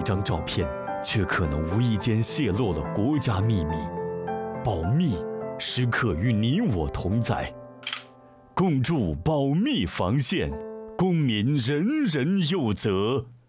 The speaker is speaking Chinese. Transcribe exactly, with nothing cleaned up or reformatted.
张照片，却可能无意间泄露了国家秘密。保密时刻与你我同在，共筑保密防线，公民人人有责。